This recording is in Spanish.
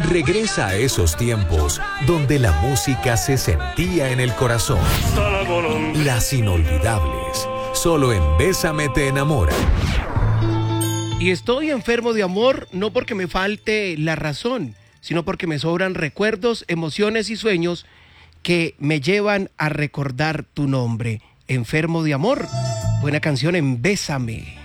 Regresa a esos tiempos donde la música se sentía en el corazón. Las inolvidables, solo en Bésame te enamora. Y estoy enfermo de amor no porque me falte la razón, sino porque me sobran recuerdos, emociones y sueños que me llevan a recordar tu nombre. Enfermo de amor, buena canción en Bésame.